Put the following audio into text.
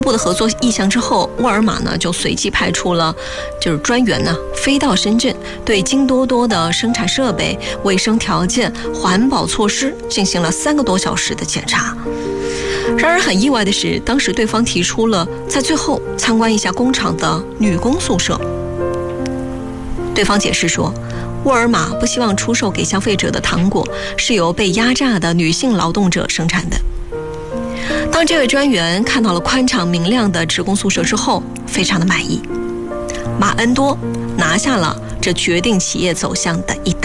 部的合作意向之后，沃尔玛呢就随即派出了专员呢飞到深圳，对金多多的生产设备、卫生条件、环保措施进行了3个多小时的检查。然而很意外的是，当时对方提出了在最后参观一下工厂的女工宿舍。对方解释说，沃尔玛不希望出售给消费者的糖果是由被压榨的女性劳动者生产的。当这位专员看到了宽敞明亮的职工宿舍之后，非常的满意。马恩多拿下了这决定企业走向的一